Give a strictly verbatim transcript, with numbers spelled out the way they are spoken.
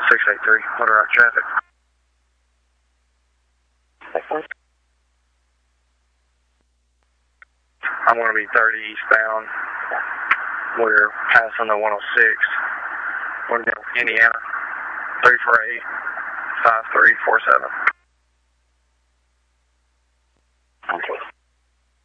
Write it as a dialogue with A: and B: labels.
A: six eight three, motor out traffic.
B: Excellent.
A: I'm going to be thirty eastbound. We're passing the one oh six. We're in Indiana. three four eight, five three four seven.